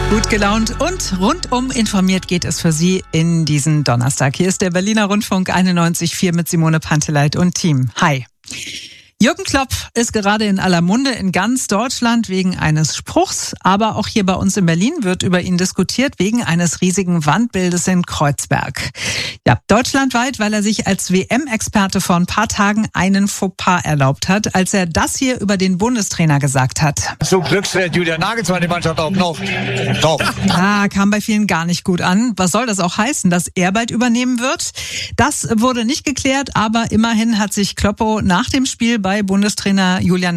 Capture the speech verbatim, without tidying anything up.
Gut gelaunt und rundum informiert geht es für Sie in diesen Donnerstag. Hier ist der Berliner Rundfunk einundneunzig Komma vier mit Simone Panteleit und Team. Hi. Jürgen Klopp ist gerade in aller Munde in ganz Deutschland wegen eines Spruchs, aber auch hier bei uns in Berlin wird über ihn diskutiert wegen eines riesigen Wandbildes in Kreuzberg. Ja, deutschlandweit, weil er sich als W M-Experte vor ein paar Tagen einen Fauxpas erlaubt hat, als er das hier über den Bundestrainer gesagt hat. So glücksfällt Julian Nagelsmann die Mannschaft auch noch drauf. Ah, kam bei vielen gar nicht gut an. Was soll das auch heißen, dass er bald übernehmen wird? Das wurde nicht geklärt, aber immerhin hat sich Kloppo nach dem Spiel bei Bundestrainer Julian